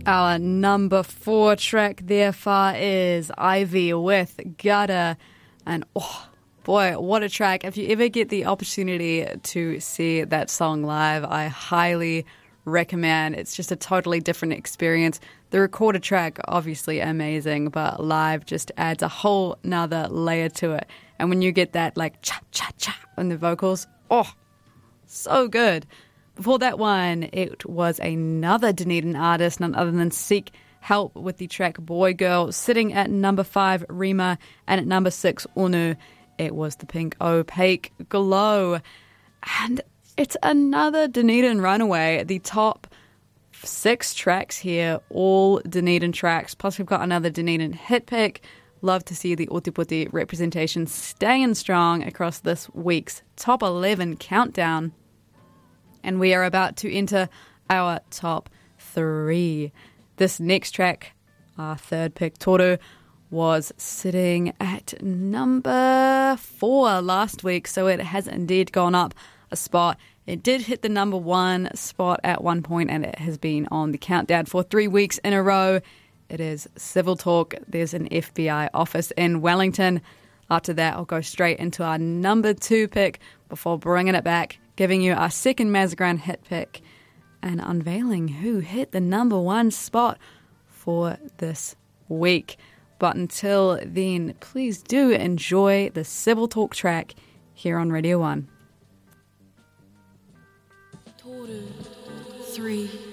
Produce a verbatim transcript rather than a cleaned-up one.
Our number four track therefore is Ivy with Gutter. And oh boy, what a track. If you ever get the opportunity to see that song live, I highly recommend. It's just a totally different experience. The recorded track, obviously amazing, but live just adds a whole nother layer to it. And when you get that like cha cha cha in the vocals, oh, so good. Before that one, it was another Dunedin artist, none other than Seek Help with the track Boy Girl, sitting at number five, Rima, and at number six, Unu, it was the Pink Opaque Glow. And it's another Dunedin runaway. The top six tracks here, all Dunedin tracks, plus we've got another Dunedin hit pick. Love to see the Ōtepoti representation staying strong across this week's top eleven countdown. And we are about to enter our top three. This next track, our third pick, Toru, was sitting at number four last week, so it has indeed gone up a spot. It did hit the number one spot at one point, and it has been on the countdown for three weeks in a row. It is Civil Talk. There's an F B I office in Wellington. After that, I'll go straight into our number two pick before bringing it back, giving you our second Mazagran hit pick and unveiling who hit the number one spot for this week. But until then, please do enjoy the Civil Talk track here on Radio one. Toru, three.